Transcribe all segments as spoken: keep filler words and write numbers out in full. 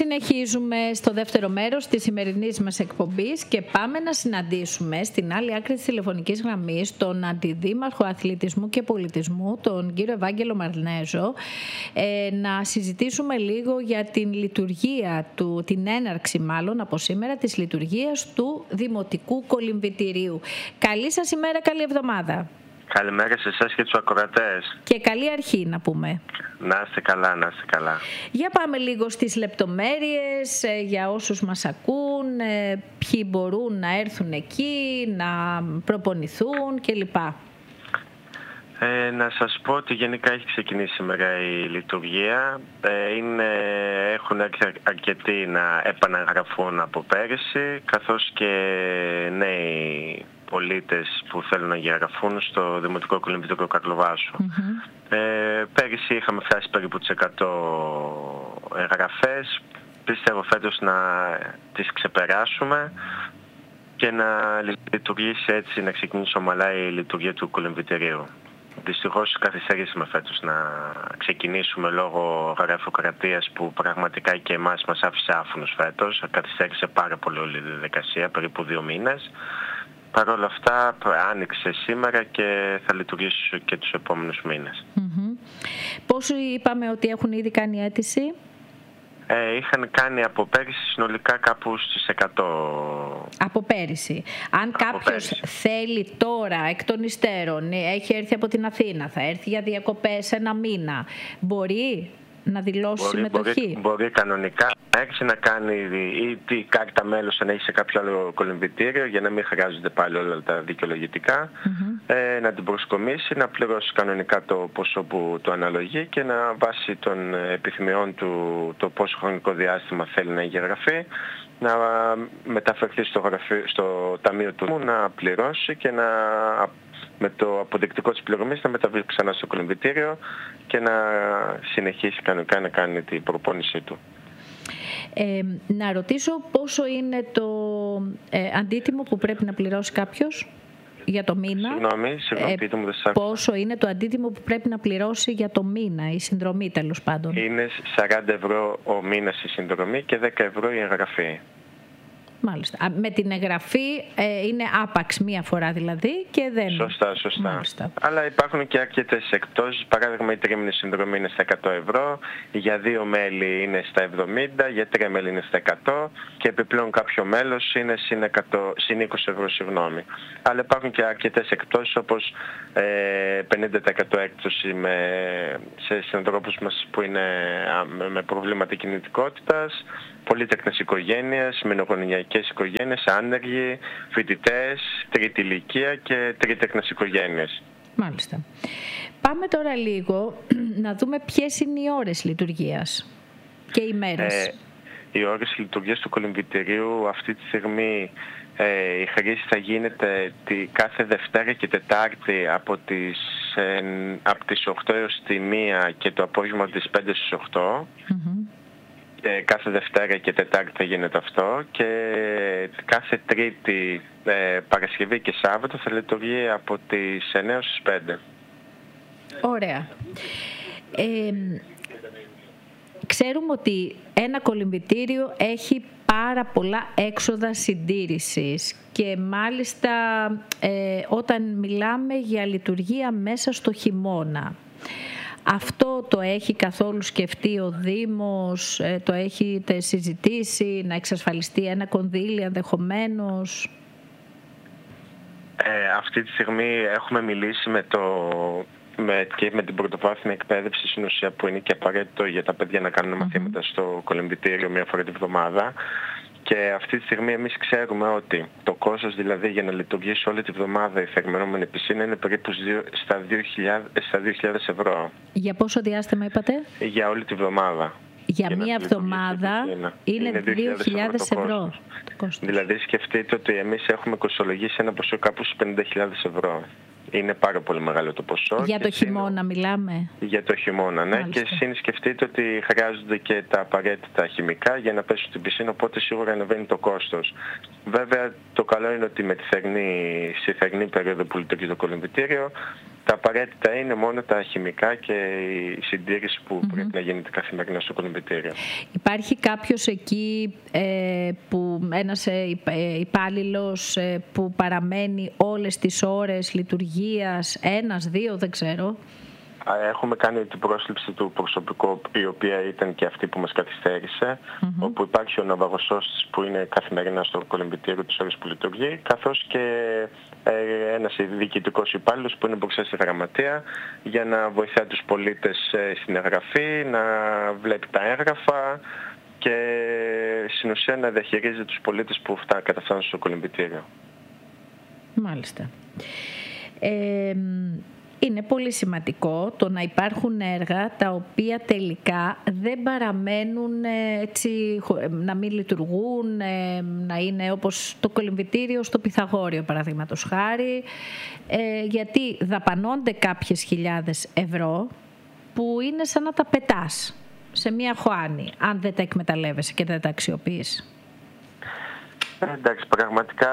Συνεχίζουμε στο δεύτερο μέρος της σημερινής μας εκπομπής και πάμε να συναντήσουμε στην άλλη άκρη της τηλεφωνικής γραμμής τον Αντιδήμαρχο Αθλητισμού και Πολιτισμού, τον κύριο Ευάγγελο Μαρνέζο, ε, να συζητήσουμε λίγο για την λειτουργία του, την έναρξη μάλλον από σήμερα της λειτουργίας του Δημοτικού Κολυμβητηρίου. Καλή σας ημέρα, καλή εβδομάδα. Καλημέρα σε εσάς και τους ακροατές. Και καλή αρχή να πούμε. Να είστε καλά, να είστε καλά. Για πάμε λίγο στις λεπτομέρειες, για όσους μας ακούν, ποιοι μπορούν να έρθουν εκεί, να προπονηθούν κλπ. Ε, να σας πω ότι γενικά έχει ξεκινήσει σήμερα η λειτουργία. Ε, είναι, έχουν έρθει αρκετοί να επαναγραφούν από πέρυσι, καθώς και νέοι πολίτες που θέλουν να εγγραφούν στο Δημοτικό Κολυμβητήριο Καρλοβάσου. Mm-hmm. Ε, πέρυσι είχαμε φτάσει περίπου τις εκατό εγγραφές. Πιστεύω φέτος να τις ξεπεράσουμε και να λειτουργήσει έτσι, να ξεκινήσει ομαλά η λειτουργία του κολυμβητηρίου. Δυστυχώς καθυστερήσαμε φέτος να ξεκινήσουμε λόγω γραφειοκρατίας που πραγματικά και εμάς μας άφησε άφωνος φέτος. Καθυστέρησε πάρα πολύ όλη η διαδικασία, περίπου δύο μήνες. Παρ' όλα αυτά άνοιξε σήμερα και θα λειτουργήσει και τους επόμενους μήνες. Mm-hmm. Πόσοι είπαμε ότι έχουν ήδη κάνει αίτηση? Ε, είχαν κάνει από πέρυσι συνολικά κάπου στις εκατό. Από πέρυσι. Αν από κάποιος πέρυσι. θέλει τώρα εκ των υστέρων, έχει έρθει από την Αθήνα, θα έρθει για διακοπές ένα μήνα, μπορεί να δηλώσει μπορεί, συμμετοχή? Μπορεί, μπορεί κανονικά να έρθει να κάνει ή τη κάρτα μέλος να έχει σε κάποιο άλλο κολυμβητήριο για να μην χρειάζονται πάλι όλα τα δικαιολογητικά, mm-hmm. ε, να την προσκομίσει, να πληρώσει κανονικά το ποσό που του αναλογεί και να βάσει των επιθυμιών του το πόσο χρονικό διάστημα θέλει να εγγραφεί, να μεταφερθεί στο, γραφείο, στο ταμείο του να πληρώσει και να με το αποδεικτικό της πληρωμής να μεταβεί ξανά στο κολυμβητήριο και να συνεχίσει κανονικά να κάνει την προπόνησή του. Ε, να ρωτήσω πόσο είναι το ε, αντίτιμο που πρέπει να πληρώσει κάποιος για το μήνα? Συγγνώμη, συγγνώμη, ε, πείτε μου, δεν σας άκουσα. Πόσο είναι το αντίτιμο που πρέπει να πληρώσει για το μήνα, η συνδρομή τέλος πάντων? Είναι σαράντα ευρώ ο μήνας η συνδρομή και δέκα ευρώ η εγγραφή. Μάλιστα. Με την εγγραφή ε, είναι άπαξ μία φορά δηλαδή και δεν... Σωστά, σωστά. Μάλιστα. Αλλά υπάρχουν και αρκετές εκπτώσεις. Παράδειγμα, η τρίμηνη συνδρομή είναι στα εκατό ευρώ, για δύο μέλη είναι στα εβδομήντα, για τρία μέλη είναι στα εκατό και επιπλέον κάποιο μέλος είναι συν, εκατό, συν είκοσι ευρώ, συγγνώμη. Αλλά υπάρχουν και αρκετές εκπτώσεις, όπως ε, πενήντα τοις εκατό έκπτωση με, σε συνανθρώπους μας που είναι με, με προβλήματα κινητικότητας, πολύτεκνες οικογένειες, μενογονιακές οικογένειες, άνεργοι, φοιτητές, τρίτη ηλικία και τρίτεκνες οικογένειες. Μάλιστα. Πάμε τώρα λίγο να δούμε ποιες είναι οι ώρες λειτουργίας και οι μέρες. Ε, οι ώρες λειτουργίας του κολυμβητηρίου αυτή τη στιγμή ε, η χρήση θα γίνεται τη, κάθε Δευτέρα και Τετάρτη από τις, ε, από τις οκτώ έως τη μία και το απόγευμα από τις πέντε στις οκτώ. Mm-hmm. Κάθε Δευτέρα και Τετάρτη θα γίνεται αυτό και κάθε Τρίτη, ε, Παρασκευή και Σάββατο θα λειτουργεί από τις εννιά στις πέντε. Ωραία. Ε, ξέρουμε ότι ένα κολυμβητήριο έχει πάρα πολλά έξοδα συντήρησης και μάλιστα ε, όταν μιλάμε για λειτουργία μέσα στο χειμώνα. Αυτό το έχει καθόλου σκεφτεί ο Δήμος, το έχετε συζητήσει, να εξασφαλιστεί ένα κονδύλι ενδεχομένως? Ε, αυτή τη στιγμή έχουμε μιλήσει με το, με, και με την πρωτοβάθμια εκπαίδευση στην ουσία που είναι και απαραίτητο για τα παιδιά να κάνουν mm-hmm. μαθήματα στο κολυμβητήριο μία φορά την εβδομάδα. Και αυτή τη στιγμή εμείς ξέρουμε ότι το κόστος δηλαδή για να λειτουργήσει όλη τη βδομάδα η θερμαινόμενη πισίνα είναι περίπου στα δύο χιλιάδες ευρώ. Για πόσο διάστημα είπατε? Για όλη τη βδομάδα. Για, για μία εβδομάδα είναι, είναι δύο χιλιάδες ευρώ. ευρώ. Δηλαδή σκεφτείτε ότι εμείς έχουμε κοστολογήσει ένα ποσό κάπου στους πενήντα χιλιάδες ευρώ. είναι πάρα πολύ μεγάλο το ποσό. Για το χειμώνα είναι... μιλάμε. Για το χειμώνα, ναι. Μάλιστα. Και συν σκεφτείτε ότι χρειάζονται και τα απαραίτητα χημικά για να πέσουν στην πισίνα, οπότε σίγουρα ανεβαίνει το κόστος. Βέβαια, το καλό είναι ότι με τη θερινή, στη θερινή περίοδο που λειτουργεί το κολυμβητήριο, τα απαραίτητα είναι μόνο τα χημικά και η συντήρηση που mm-hmm. πρέπει να γίνεται καθημερινά στο κολυμβητήριο. Υπάρχει κάποιος εκεί, ε, που, ένας ε, υπάλληλος ε, που παραμένει όλες τις ώρες λειτουργίας, ένας, δύο, δεν ξέρω? Έχουμε κάνει την πρόσληψη του προσωπικού, η οποία ήταν και αυτή που μας καθυστέρησε, mm-hmm. όπου υπάρχει ο ναυαγοσώστης που είναι καθημερινά στο κολυμβητήριο τις ώρες που λειτουργεί, καθώς και ε, ένας διοικητικός υπάλληλος που είναι μπροστά στη γραμματεία για να βοηθάει τους πολίτες ε, στην εγγραφή, να βλέπει τα έγγραφα και στην ουσία να διαχειρίζεται τους πολίτες που φτά, καταφτάνουν στο κολυμβητήριο. Μάλιστα. Ε, Είναι πολύ σημαντικό το να υπάρχουν έργα τα οποία τελικά δεν παραμένουν έτσι, να μην λειτουργούν, να είναι όπως το κολυμβητήριο στο Πυθαγόριο παραδείγματος χάρη, γιατί δαπανώνται κάποιες χιλιάδες ευρώ που είναι σαν να τα πετάς σε μια χωάνη αν δεν τα εκμεταλλεύεσαι και δεν τα αξιοποιείς. Ε, εντάξει, πραγματικά...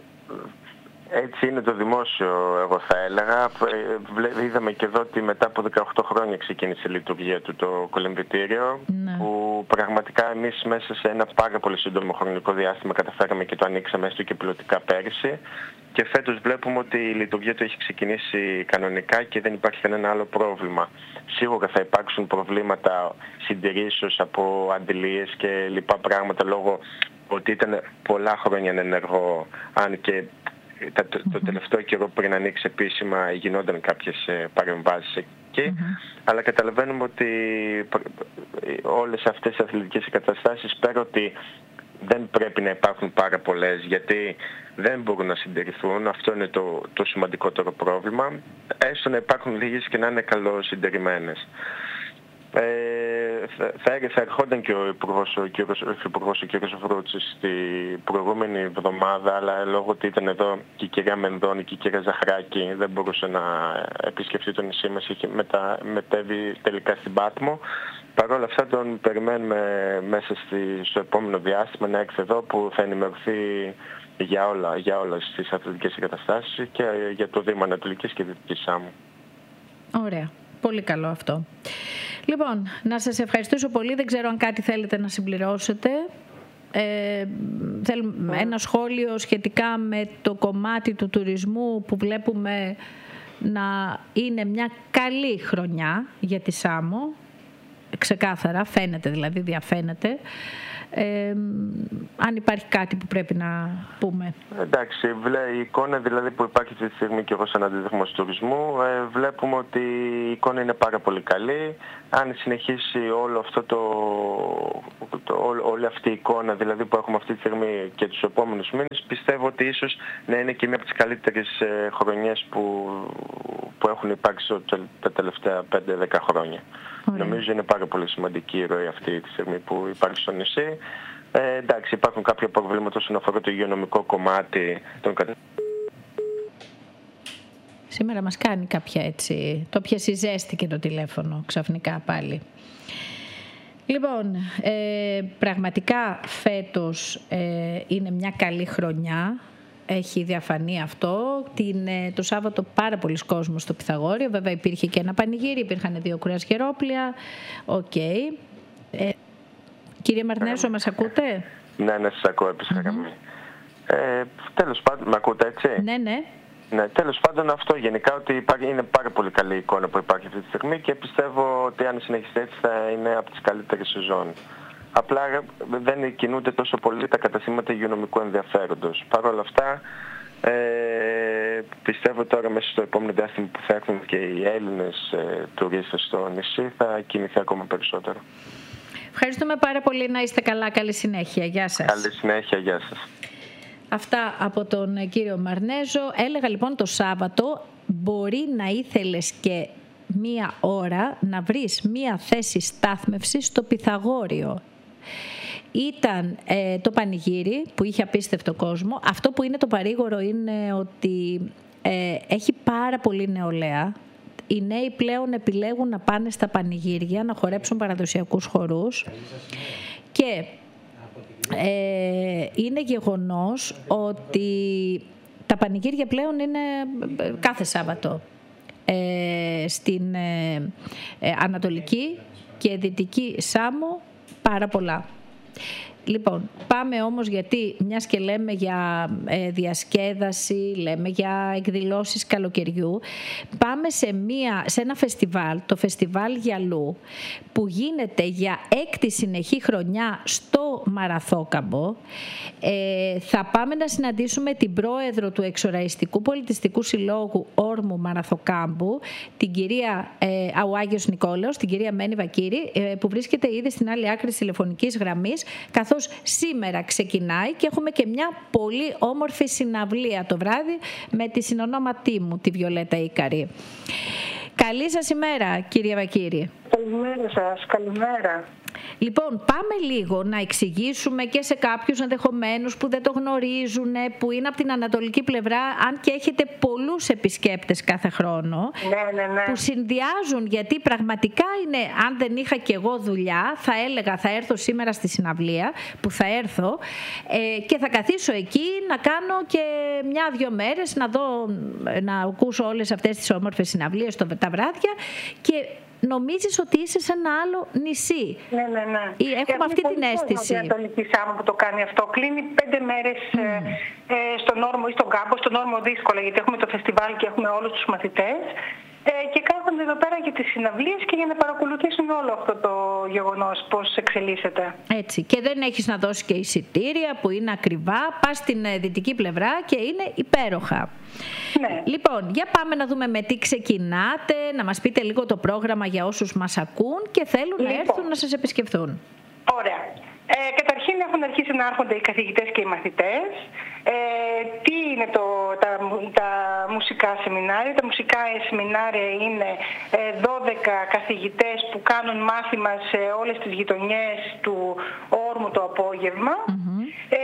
Έτσι είναι το δημόσιο, εγώ θα έλεγα. Είδαμε και εδώ ότι μετά από δεκαοκτώ χρόνια ξεκίνησε η λειτουργία του το κολυμβητήριο, ναι. που πραγματικά εμείς μέσα σε ένα πάρα πολύ σύντομο χρονικό διάστημα καταφέραμε και το ανοίξαμε έστω και πιλωτικά πέρυσι. Και φέτος βλέπουμε ότι η λειτουργία του έχει ξεκινήσει κανονικά και δεν υπάρχει κανένα άλλο πρόβλημα. Σίγουρα θα υπάρξουν προβλήματα συντηρήσεως από αντιλίες και λοιπά πράγματα λόγω ότι ήταν πολλά χρόνια ενεργό, αν και το, το τελευταίο καιρό πριν ανοίξει επίσημα γινόταν κάποιες παρεμβάσεις εκεί, mm-hmm. αλλά καταλαβαίνουμε ότι όλες αυτές οι αθλητικές εγκαταστάσεις, πέρα ότι δεν πρέπει να υπάρχουν πάρα πολλές γιατί δεν μπορούν να συντηρηθούν, αυτό είναι το, το σημαντικότερο πρόβλημα, έστω να υπάρχουν λίγες και να είναι καλοσυντηρημένες. Ε, θα, θα ερχόταν και ο Υπουργός, ο κύριος, ο Υπουργός, ο κύριος Βρούτσης την προηγούμενη εβδομάδα, αλλά λόγω ότι ήταν εδώ και η κυρία Μενδώνη και η κυρία Ζαχράκη δεν μπορούσε να επισκεφτεί το νησί μας, είχε μετα, μετέβει τελικά στην Πάτμο. Παρ' όλα αυτά τον περιμένουμε μέσα στη, στο επόμενο διάστημα να έρθει εδώ, που θα ενημερωθεί για όλα, για όλες τις αθλητικές εγκαταστάσεις και για το Δήμο Ανατολικής και Δυτικής Σάμου. Ωραία. Πολύ καλό αυτό. Λοιπόν, να σας ευχαριστήσω πολύ. Δεν ξέρω αν κάτι θέλετε να συμπληρώσετε. Ε, θέλουμε ένα σχόλιο σχετικά με το κομμάτι του τουρισμού που βλέπουμε να είναι μια καλή χρονιά για τη Σάμο. Ξεκάθαρα, φαίνεται δηλαδή, διαφαίνεται. Ε, αν υπάρχει κάτι που πρέπει να πούμε. Εντάξει, η εικόνα δηλαδή που υπάρχει αυτή τη στιγμή και εγώ σαν αντιδρόμος τουρισμού, ε, βλέπουμε ότι η εικόνα είναι πάρα πολύ καλή. Αν συνεχίσει όλο αυτό το, το, ό, όλη αυτή η εικόνα δηλαδή που έχουμε αυτή τη στιγμή και τους επόμενους μήνες, πιστεύω ότι ίσως να είναι και μια από τις καλύτερες ε, χρονιές που, που έχουν υπάρξει τα τελευταία πέντε δέκα χρόνια. Ωραία. Νομίζω είναι πάρα πολύ σημαντική η ροή αυτή τη στιγμή που υπάρχει στο νησί. Ε, εντάξει, υπάρχουν κάποια προβλήματα όσον αφορά το υγειονομικό κομμάτι των καταστάσεων. Σήμερα μας κάνει κάποια έτσι, το πιάσει ζέστη και το τηλέφωνο ξαφνικά πάλι. Λοιπόν, ε, πραγματικά φέτος ε, είναι μια καλή χρονιά. Έχει διαφανεί αυτό. Την, το Σάββατο πάρα πολλοί κόσμος στο Πυθαγόριο. Βέβαια υπήρχε και ένα πανηγύρι, υπήρχαν δύο κουρασγερόπλια. Οκ. Okay. Ε, κύριε Μαρνέζο, μας ακούτε? Ναι, ναι, σας ακούω επίσης. Mm-hmm. Ε, τέλος πάντων, με ακούτε έτσι? Ναι, ναι. Ναι, τέλος πάντων αυτό γενικά, ότι υπάρχει, είναι πάρα πολύ καλή εικόνα που υπάρχει αυτή τη στιγμή και πιστεύω ότι αν συνεχιστεί έτσι θα είναι από τις καλύτερες σεζόν. Απλά δεν κινούνται τόσο πολύ τα καταστήματα υγειονομικού ενδιαφέροντος. Παρ' όλα αυτά, ε, πιστεύω τώρα μέσα στο επόμενο διάστημα που θα έρθουν και οι Έλληνες ε, τουρίστες στο νησί θα κινηθεί ακόμα περισσότερο. Ευχαριστούμε πάρα πολύ. Να είστε καλά. Καλή συνέχεια. Γεια σας. Καλή συνέχεια. Γεια σας. Αυτά από τον κύριο Μαρνέζο. Έλεγα λοιπόν το Σάββατο μπορεί να ήθελες και μία ώρα να βρεις μία θέση στάθμευσης στο Πυθαγόριο. Ήταν ε, το πανηγύρι που είχε απίστευτο κόσμο. Αυτό που είναι το παρήγορο είναι ότι ε, έχει πάρα πολύ νεολαία. Οι νέοι πλέον επιλέγουν να πάνε στα πανηγύρια, να χορέψουν παραδοσιακούς χορούς και ε, είναι γεγονός ότι τα πανηγύρια πλέον είναι κάθε Σάββατο ε, στην ε, ε, Ανατολική και Δυτική Σάμο, πάρα πολλά. Λοιπόν, πάμε όμως, γιατί μιας και λέμε για ε, διασκέδαση, λέμε για εκδηλώσεις καλοκαιριού, πάμε σε, μια, σε ένα φεστιβάλ, το Φεστιβάλ Γιαλού, που γίνεται για έκτη συνεχή χρονιά στο Μαραθόκαμπο. Ε, θα πάμε να συναντήσουμε την πρόεδρο του Εξοραϊστικού Πολιτιστικού Συλλόγου Όρμου Μαραθοκάμπου, την κυρία ε, ο Άγιος Νικόλαος, την κυρία Μένη Βακύρη, ε, που βρίσκεται ήδη στην άλλη άκρη της τηλεφωνικής γραμμής, καθώς σήμερα ξεκινάει και έχουμε και μια πολύ όμορφη συναυλία το βράδυ με τη συνονόματή μου, τη Βιολέτα Ίκαρη. Καλή σας ημέρα, κυρία Βακύρη. Καλημέρα σας, καλημέρα. Λοιπόν, πάμε λίγο να εξηγήσουμε και σε κάποιους ενδεχομένους που δεν το γνωρίζουν, που είναι από την ανατολική πλευρά, αν και έχετε πολλούς επισκέπτες κάθε χρόνο, ναι, ναι, ναι. που συνδυάζουν, γιατί πραγματικά είναι, αν δεν είχα και εγώ δουλειά, θα έλεγα θα έρθω σήμερα στη συναυλία, που θα έρθω ε, και θα καθίσω εκεί να κάνω και μια-δυο μέρες, να δω, να ακούσω όλες αυτές τις όμορφες συναυλίες τα βράδια και νομίζεις ότι είσαι σε ένα άλλο νησί. Ναι, ναι, ναι. Έχουμε αυτή την αίσθηση. Η Ανατολική Σάμο που το κάνει αυτό. Κλείνει πέντε μέρες mm. ε, στον Όρμο ή στον Κάμπο. Στον Όρμο δύσκολα, γιατί έχουμε το φεστιβάλ και έχουμε όλους τους μαθητές. Ε, και κάθονται εδώ πέρα για τις συναυλίες και για να παρακολουθήσουν όλο αυτό το γεγονός, πώς εξελίσσεται. Έτσι. Και δεν έχεις να δώσεις και εισιτήρια που είναι ακριβά. Πας στην δυτική πλευρά και είναι υπέροχα. Ναι. Λοιπόν, για πάμε να δούμε με τι ξεκινάτε, να μας πείτε λίγο το πρόγραμμα για όσους μας ακούν και θέλουν λοιπόν να έρθουν να σας επισκεφθούν. Ωραία. Ε, καταρχήν έχουν αρχίσει να έρχονται οι καθηγητές και οι μαθητές. Ε, τι είναι το, τα, τα μουσικά σεμινάρια? Τα μουσικά σεμινάρια είναι ε, δώδεκα καθηγητές που κάνουν μάθημα σε όλες τις γειτονιές του Όρμου το απόγευμα. Mm-hmm. Ε,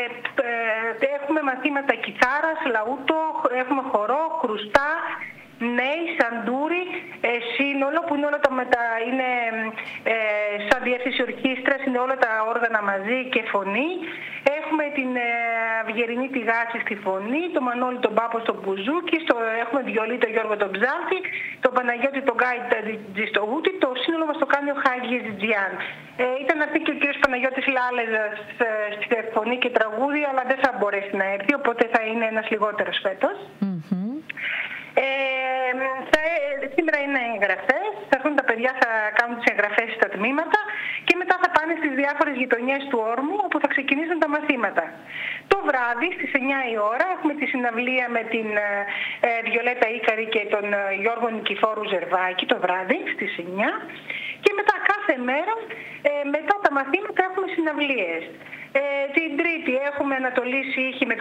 ε, έχουμε μαθήματα κιθάρας, λαούτο, έχουμε χορό, κρουστά, νέοι, σαντούρι, ε, σύνολο που είναι όλα τα μετα, είναι ε, σαν διεύθυνση ορχήστρας, είναι όλα τα όργανα μαζί και φωνή. Έχουμε την ε, Αυγερινή τη Γάση στη φωνή, τον Μανώλη τον Πάπο στο μπουζούκι, στο, έχουμε βιολί τον Γιώργο τον Ψάλτη, τον Παναγιώτη τον Γκάι στο ούτι, το σύνολο μας το κάνει ο Χάγης Τζιάν. Ε, ήταν να πει και ο κ. Παναγιώτης Λάλεζας στη φωνή και τραγούδι, αλλά δεν θα μπορέσει να έρθει, οπότε θα είναι ένας λιγότερος φέτος. Mm-hmm. Ε, θα, σήμερα είναι εγγραφές, θα έρθουν τα παιδιά, θα κάνουν τις εγγραφές στα τμήματα και μετά θα πάνε στις διάφορες γειτονιές του Όρμου όπου θα ξεκινήσουν τα μαθήματα. Το βράδυ στις εννιά η ώρα έχουμε τη συναυλία με την ε, Βιολέτα Ίκαρη και τον ε, Γιώργο Νικηφόρου Ζερβάκη το βράδυ στις εννιά και μετά κάθε μέρα ε, μετά τα μαθήματα έχουμε συναυλίες. Ε, την Τρίτη έχουμε Ανατολή Σύχη με